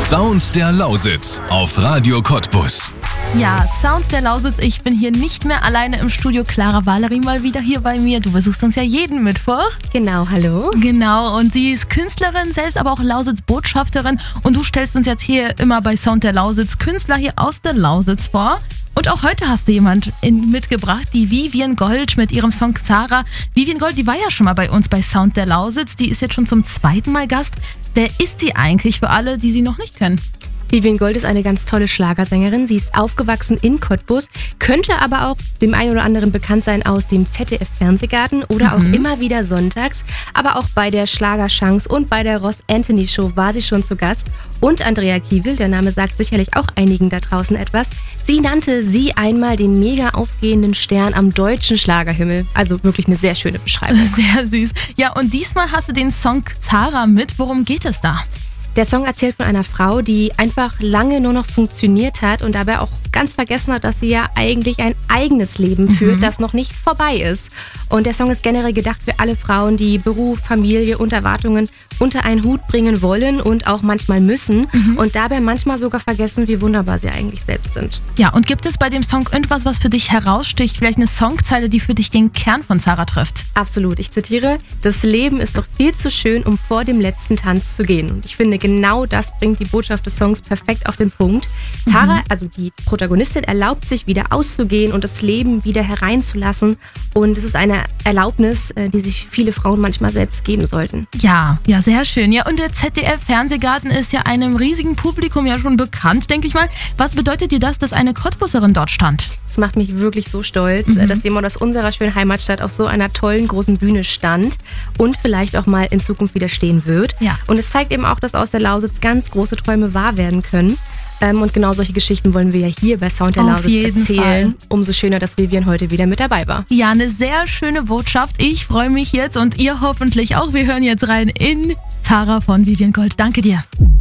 Sound der Lausitz auf Radio Cottbus. Ja, Sound der Lausitz. Ich bin hier nicht mehr alleine im Studio. Clara Valerie mal wieder hier bei mir. Du besuchst uns ja jeden Mittwoch. Genau, hallo. Genau, und sie ist Künstlerin, selbst aber auch Lausitz-Botschafterin. Und du stellst uns jetzt hier immer bei Sound der Lausitz Künstler hier aus der Lausitz vor. Und auch heute hast du jemand mitgebracht, die Vivian Gold mit ihrem Song Zara. Vivian Gold, die war ja schon mal bei uns bei Sound der Lausitz. Die ist jetzt schon zum zweiten Mal Gast. Wer ist sie eigentlich für alle, die sie noch nicht kennen? Vivian Gold ist eine ganz tolle Schlagersängerin. Sie ist aufgewachsen in Cottbus, könnte aber auch dem einen oder anderen bekannt sein aus dem ZDF-Fernsehgarten oder auch immer wieder sonntags. Aber auch bei der Schlagerchance und bei der Ross Anthony Show war sie schon zu Gast. Und Andrea Kiewel, der Name sagt sicherlich auch einigen da draußen etwas. Sie nannte sie einmal den mega aufgehenden Stern am deutschen Schlagerhimmel. Also wirklich eine sehr schöne Beschreibung. Sehr süß. Ja, und diesmal hast du den Song Zara mit. Worum geht es da? Der Song erzählt von einer Frau, die einfach lange nur noch funktioniert hat und dabei auch ganz vergessen hat, dass sie ja eigentlich ein eigenes Leben führt, das noch nicht vorbei ist. Und der Song ist generell gedacht für alle Frauen, die Beruf, Familie und Erwartungen unter einen Hut bringen wollen und auch manchmal müssen und dabei manchmal sogar vergessen, wie wunderbar sie eigentlich selbst sind. Ja, und gibt es bei dem Song irgendwas, was für dich heraussticht? Vielleicht eine Songzeile, die für dich den Kern von Zara trifft? Absolut. Ich zitiere: Das Leben ist doch viel zu schön, um vor dem letzten Tanz zu gehen. Und ich finde, genau das bringt die Botschaft des Songs perfekt auf den Punkt. Zara, also die Protagonistin, erlaubt sich wieder auszugehen und das Leben wieder hereinzulassen. Und es ist eine Erlaubnis, die sich viele Frauen manchmal selbst geben sollten. Ja, sehr schön. Ja, und der ZDF-Fernsehgarten ist ja einem riesigen Publikum ja schon bekannt, denke ich mal. Was bedeutet dir das, dass eine Cottbuserin dort stand? Das macht mich wirklich so stolz, dass jemand aus unserer schönen Heimatstadt auf so einer tollen großen Bühne stand und vielleicht auch mal in Zukunft wieder stehen wird. Ja. Und es zeigt eben auch, dass aus der Lausitz ganz große Träume wahr werden können. Und genau solche Geschichten wollen wir ja hier bei Sound der Lausitz erzählen. Umso schöner, dass Vivian heute wieder mit dabei war. Ja, eine sehr schöne Botschaft. Ich freue mich jetzt und ihr hoffentlich auch. Wir hören jetzt rein in Zara von Vivian Gold. Danke dir.